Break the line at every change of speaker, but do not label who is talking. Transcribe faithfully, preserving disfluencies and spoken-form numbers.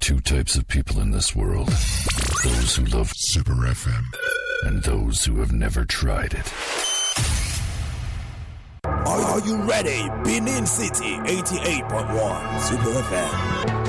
two types of people in this world. Those who love Super F M and those who have never tried it.
Are, are you ready? Benin City, eighty-eight point one Super F M.